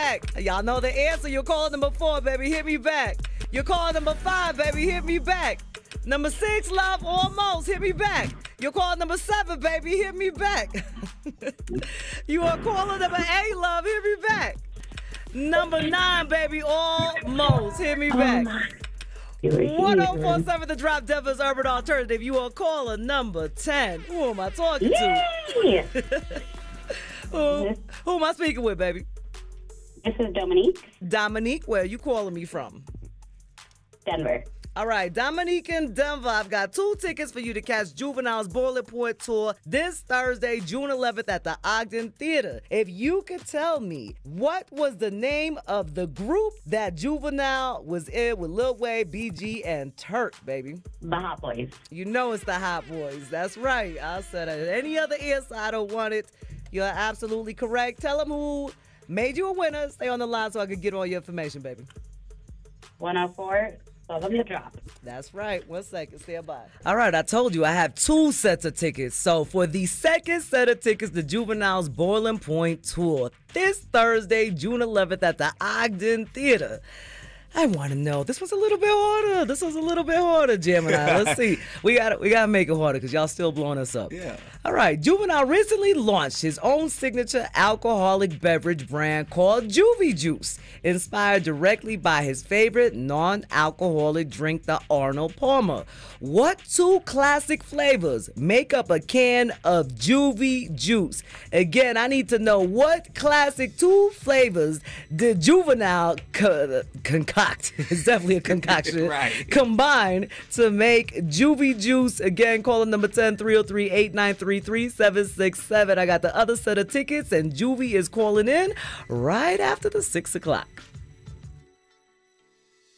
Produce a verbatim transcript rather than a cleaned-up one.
back. Y'all know the answer. You're calling number four, baby. Hit me back. You're calling number five, baby. Hit me back. Number six, love, almost. Hit me back. You're calling number seven, baby. Hit me back. You are calling number eight, love. Hit me back. Number nine, baby. Almost. Hit me back. one oh four point seven The Drop, Denver's Urban Alternative. You are caller number ten. Who am I talking to? Yeah. who, who am I speaking with, baby? This is Dominique. Dominique, where are you calling me from? Denver. All right, Dominique in Denver. I've got two tickets for you to catch Juvenile's Boiling Point Tour this Thursday, June eleventh at the Ogden Theater. If you could tell me what was the name of the group that Juvenile was in with Lil Wayne, B G, and Turk, baby? The Hot Boys. You know it's the Hot Boys. That's right. I said it. Any other answer, I don't want it. You're absolutely correct. Tell them who made you a winner. Stay on the line so I can get all your information, baby. one oh four Southern The Drop. That's right. One second. Stand by. All right. I told you I have two sets of tickets. So for the second set of tickets, the Juvenile's Boiling Point Tour this Thursday, June eleventh at the Ogden Theater. I want to know. This was a little bit harder. This was a little bit harder, Gemini. Let's see. We got we got to make it harder because y'all still blowing us up. Yeah. All right. Juvenile recently launched his own signature alcoholic beverage brand called Juvie Juice, inspired directly by his favorite non-alcoholic drink, the Arnold Palmer. What two classic flavors make up a can of Juvie Juice? Again, I need to know what classic two flavors did Juvenile co- concoct. It's definitely a concoction. Right. Combined to make Juvie Juice. Again, call number ten, three oh three, eight nine three, three seven six seven. I got the other set of tickets, and Juvie is calling in right after the six o'clock.